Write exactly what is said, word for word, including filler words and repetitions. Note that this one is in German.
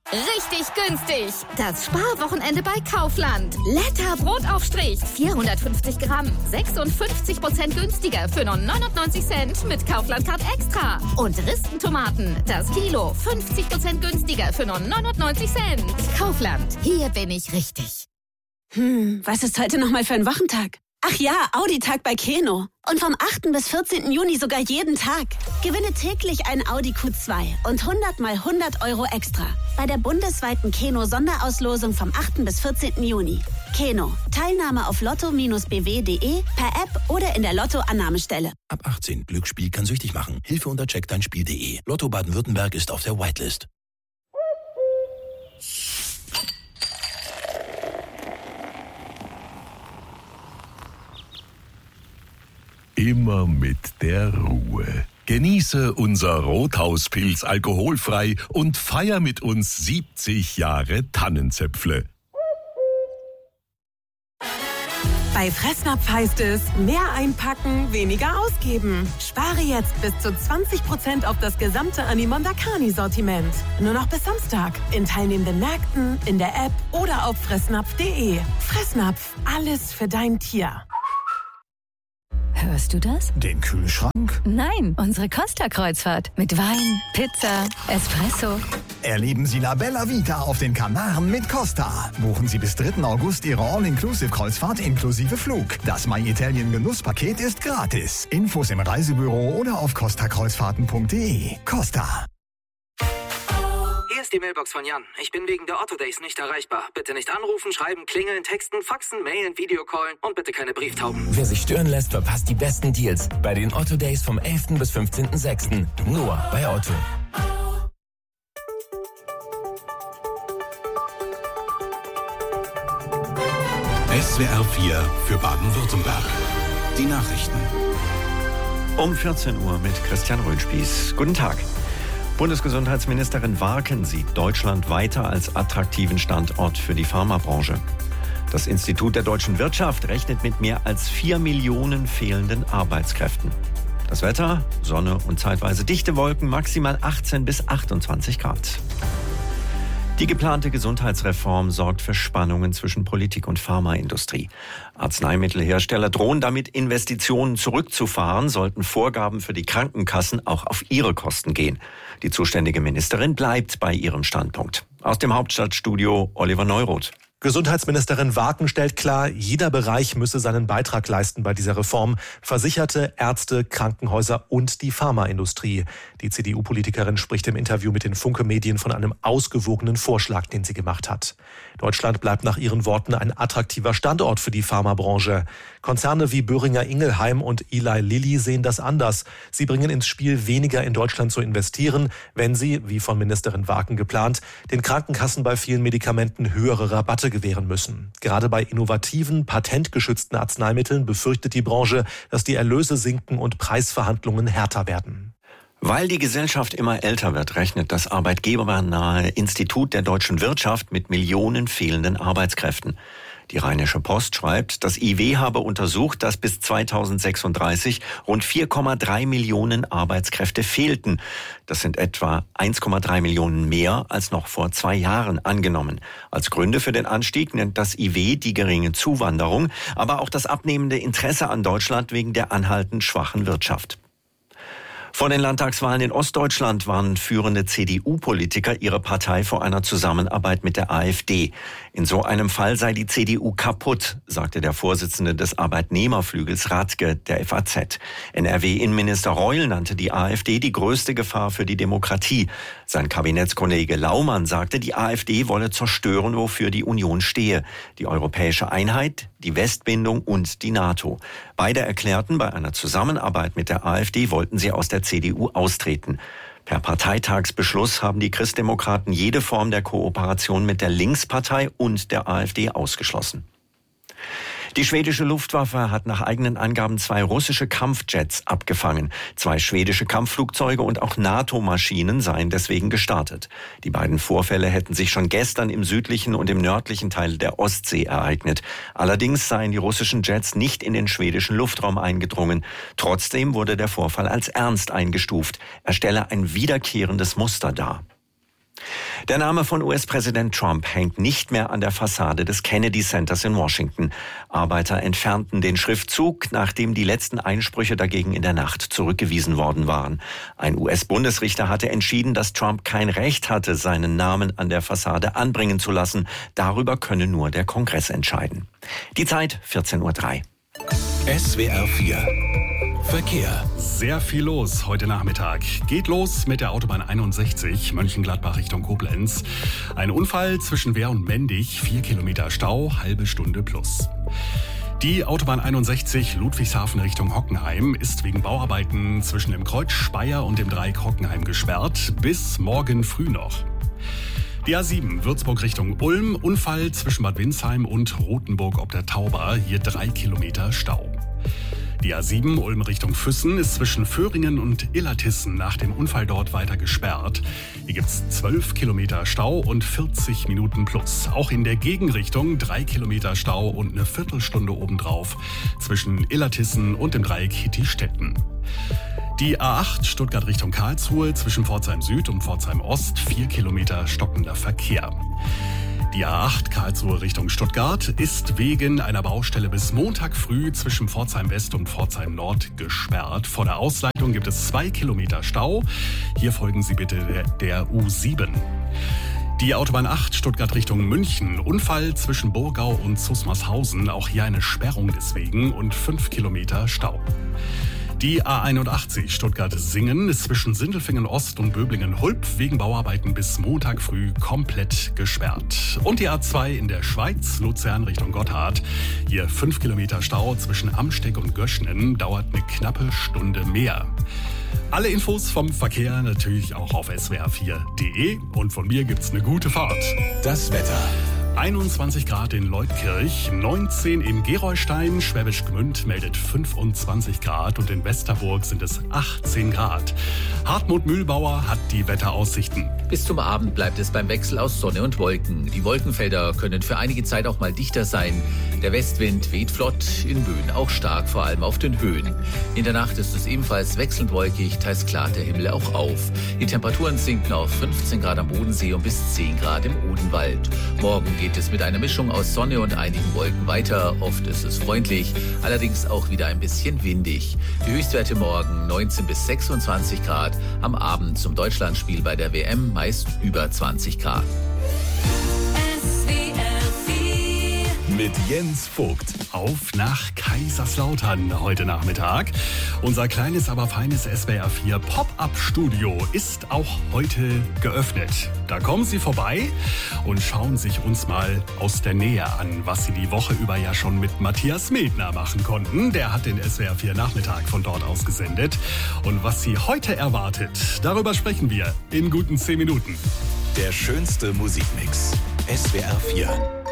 Richtig günstig. Das Sparwochenende bei Kaufland. Letter Brotaufstrich. vierhundertfünfzig Gramm. sechsundfünfzig Prozent günstiger für nur neunundneunzig Cent mit Kaufland Card Extra. Und Ristentomaten. Das Kilo. fünfzig Prozent günstiger für nur neunundneunzig Cent. Kaufland. Hier bin ich richtig. Hm, was ist heute nochmal für ein Wochentag? Ach ja, Audi-Tag bei Keno. Und vom achten bis vierzehnten Juni sogar jeden Tag. Gewinne täglich ein Audi Q zwei und hundert mal hundert Euro extra. Bei der bundesweiten Keno-Sonderauslosung vom achten bis vierzehnten Juni. Keno. Teilnahme auf lotto Bindestrich b w punkt d e, per App oder in der Lotto-Annahmestelle. Ab achtzehn. Glücksspiel kann süchtig machen. Hilfe unter check dein Spiel punkt d e. Lotto Baden-Württemberg ist auf der Whitelist. Immer mit der Ruhe. Genieße unser Rothauspilz alkoholfrei und feier mit uns siebzig Jahre Tannenzäpfle. Bei Fressnapf heißt es, mehr einpacken, weniger ausgeben. Spare jetzt bis zu zwanzig Prozent auf das gesamte Animondakani-Sortiment. Nur noch bis Samstag. In teilnehmenden Märkten, in der App oder auf fressnapf punkt de. Fressnapf, alles für dein Tier. Hörst du das? Den Kühlschrank? Nein, unsere Costa-Kreuzfahrt. Mit Wein, Pizza, Espresso. Erleben Sie La Bella Vita auf den Kanaren mit Costa. Buchen Sie bis dritten August Ihre All-Inclusive-Kreuzfahrt inklusive Flug. Das My Italien Genusspaket ist gratis. Infos im Reisebüro oder auf costa kreuzfahrten punkt de. Costa. Hier ist die Mailbox von Jan. Ich bin wegen der Otto Days nicht erreichbar. Bitte nicht anrufen, schreiben, klingeln, texten, faxen, mailen, Videocallen und bitte keine Brieftauben. Wer sich stören lässt, verpasst die besten Deals bei den Otto Days vom elften bis fünfzehnten sechsten Nur bei Otto. S W R vier für Baden-Württemberg. Die Nachrichten. Um vierzehn Uhr mit Christian Röhnspieß. Guten Tag. Bundesgesundheitsministerin Warken sieht Deutschland weiter als attraktiven Standort für die Pharmabranche. Das Institut der deutschen Wirtschaft rechnet mit mehr als vier Millionen fehlenden Arbeitskräften. Das Wetter, Sonne und zeitweise dichte Wolken, maximal achtzehn bis achtundzwanzig Grad. Die geplante Gesundheitsreform sorgt für Spannungen zwischen Politik und Pharmaindustrie. Arzneimittelhersteller drohen damit, Investitionen zurückzufahren, sollten Vorgaben für die Krankenkassen auch auf ihre Kosten gehen. Die zuständige Ministerin bleibt bei ihrem Standpunkt. Aus dem Hauptstadtstudio Oliver Neuroth. Gesundheitsministerin Warken stellt klar, jeder Bereich müsse seinen Beitrag leisten bei dieser Reform. Versicherte, Ärzte, Krankenhäuser und die Pharmaindustrie. Die C D U-Politikerin spricht im Interview mit den Funke-Medien von einem ausgewogenen Vorschlag, den sie gemacht hat. Deutschland bleibt nach ihren Worten ein attraktiver Standort für die Pharmabranche. Konzerne wie Boehringer Ingelheim und Eli Lilly sehen das anders. Sie bringen ins Spiel, weniger in Deutschland zu investieren, wenn sie, wie von Ministerin Warken geplant, den Krankenkassen bei vielen Medikamenten höhere Rabatte gewähren müssen. Gerade bei innovativen, patentgeschützten Arzneimitteln befürchtet die Branche, dass die Erlöse sinken und Preisverhandlungen härter werden. Weil die Gesellschaft immer älter wird, rechnet das arbeitgebernahe Institut der deutschen Wirtschaft mit Millionen fehlenden Arbeitskräften. Die Rheinische Post schreibt, das I W habe untersucht, dass bis zweitausendsechsunddreißig rund vier Komma drei Millionen Arbeitskräfte fehlten. Das sind etwa eins Komma drei Millionen mehr als noch vor zwei Jahren angenommen. Als Gründe für den Anstieg nennt das I W die geringe Zuwanderung, aber auch das abnehmende Interesse an Deutschland wegen der anhaltend schwachen Wirtschaft. Vor den Landtagswahlen in Ostdeutschland warnen führende C D U-Politiker ihre Partei vor einer Zusammenarbeit mit der AfD. In so einem Fall sei die C D U kaputt, sagte der Vorsitzende des Arbeitnehmerflügels Radke der F A Z. N R W-Innenminister Reul nannte die AfD die größte Gefahr für die Demokratie. Sein Kabinettskollege Laumann sagte, die AfD wolle zerstören, wofür die Union stehe. Die europäische Einheit, die Westbindung und die NATO. Beide erklärten, bei einer Zusammenarbeit mit der AfD wollten sie aus der C D U austreten. Per Parteitagsbeschluss haben die Christdemokraten jede Form der Kooperation mit der Linkspartei und der AfD ausgeschlossen. Die schwedische Luftwaffe hat nach eigenen Angaben zwei russische Kampfjets abgefangen. Zwei schwedische Kampfflugzeuge und auch NATO-Maschinen seien deswegen gestartet. Die beiden Vorfälle hätten sich schon gestern im südlichen und im nördlichen Teil der Ostsee ereignet. Allerdings seien die russischen Jets nicht in den schwedischen Luftraum eingedrungen. Trotzdem wurde der Vorfall als ernst eingestuft. Er stelle ein wiederkehrendes Muster dar. Der Name von U S-Präsident Trump hängt nicht mehr an der Fassade des Kennedy Centers in Washington. Arbeiter entfernten den Schriftzug, nachdem die letzten Einsprüche dagegen in der Nacht zurückgewiesen worden waren. Ein U S-Bundesrichter hatte entschieden, dass Trump kein Recht hatte, seinen Namen an der Fassade anbringen zu lassen. Darüber könne nur der Kongress entscheiden. Die Zeit vierzehn Uhr drei. S W R vier Verkehr. Sehr viel los heute Nachmittag. Geht los mit der Autobahn einundsechzig, Mönchengladbach Richtung Koblenz. Ein Unfall zwischen Wehr und Mendig, vier Kilometer Stau, halbe Stunde plus. Die Autobahn einundsechzig Ludwigshafen Richtung Hockenheim ist wegen Bauarbeiten zwischen dem Kreuz Speyer und dem Dreieck Hockenheim gesperrt, bis morgen früh noch. Die A sieben Würzburg Richtung Ulm, Unfall zwischen Bad Windsheim und Rothenburg ob der Tauber, hier drei Kilometer Stau. Die A sieben Ulm Richtung Füssen ist zwischen Föhringen und Illertissen nach dem Unfall dort weiter gesperrt. Hier gibt's zwölf Kilometer Stau und vierzig Minuten plus. Auch in der Gegenrichtung drei Kilometer Stau und eine Viertelstunde obendrauf zwischen Illertissen und dem Dreieck Hittistetten. Die A acht Stuttgart Richtung Karlsruhe zwischen Pforzheim Süd und Pforzheim Ost, vier Kilometer stockender Verkehr. Die A acht Karlsruhe Richtung Stuttgart ist wegen einer Baustelle bis Montag früh zwischen Pforzheim West und Pforzheim Nord gesperrt. Vor der Ausleitung gibt es zwei Kilometer Stau. Hier folgen Sie bitte der, der U sieben. Die Autobahn acht Stuttgart Richtung München. Unfall zwischen Burgau und Zusmarshausen. Auch hier eine Sperrung deswegen und fünf Kilometer Stau. Die A einundachtzig Stuttgart-Singen ist zwischen Sindelfingen Ost und Böblingen-Hulp wegen Bauarbeiten bis Montag früh komplett gesperrt. Und die A zwei in der Schweiz, Luzern Richtung Gotthard. Hier fünf Kilometer Stau zwischen Amsteck und Göschnen, dauert eine knappe Stunde mehr. Alle Infos vom Verkehr natürlich auch auf S W R vier Punkt de und von mir gibt's eine gute Fahrt. Das Wetter. einundzwanzig Grad in Leutkirch, neunzehn in Gerolstein, Schwäbisch Gmünd meldet fünfundzwanzig Grad und in Westerburg sind es achtzehn Grad. Hartmut Mühlbauer hat die Wetteraussichten. Bis zum Abend bleibt es beim Wechsel aus Sonne und Wolken. Die Wolkenfelder können für einige Zeit auch mal dichter sein. Der Westwind weht flott, in Böen auch stark, vor allem auf den Höhen. In der Nacht ist es ebenfalls wechselnd wolkig, teils klart der Himmel auch auf. Die Temperaturen sinken auf fünfzehn Grad am Bodensee und bis zehn Grad im Odenwald. Morgen geht es mit einer Mischung aus Sonne und einigen Wolken weiter. Oft ist es freundlich, allerdings auch wieder ein bisschen windig. Die Höchstwerte morgen neunzehn bis sechsundzwanzig Grad. Am Abend zum Deutschlandspiel bei der W M meist über zwanzig Grad. Mit Jens Vogt. Auf nach Kaiserslautern heute Nachmittag. Unser kleines, aber feines S W R vier Pop-Up-Studio ist auch heute geöffnet. Da kommen Sie vorbei und schauen sich uns mal aus der Nähe an, was Sie die Woche über ja schon mit Matthias Mildner machen konnten. Der hat den S W R vier Nachmittag von dort aus gesendet. Und was Sie heute erwartet, darüber sprechen wir in guten zehn Minuten. Der schönste Musikmix. S W R vier.